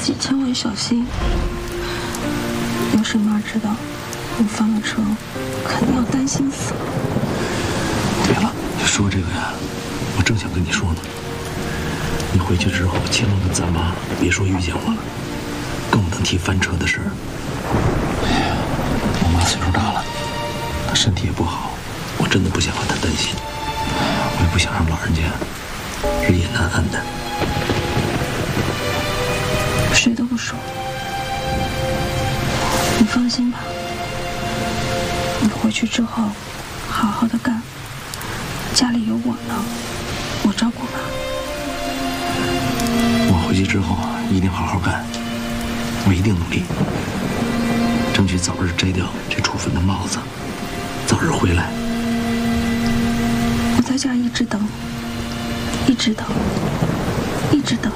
己千万小心。要是妈知道我翻了车，肯定要担心死了。 对了，说这个呀，我正想跟你说呢。你回去之后，千万跟咱妈别说遇见我了，更不能提翻车的事儿。哎呀，我妈岁数大了，她身体也不好，我真的不想让她担心，我也不想让老人家日夜难安的。 谁都不说，你放心吧。你回去之后，好好的干，家里有我呢，我照顾妈。 我回去之后一定好好干，我一定努力，争取早日摘掉这处分的帽子，早日回来。 我在家一直等，一直等，一直等。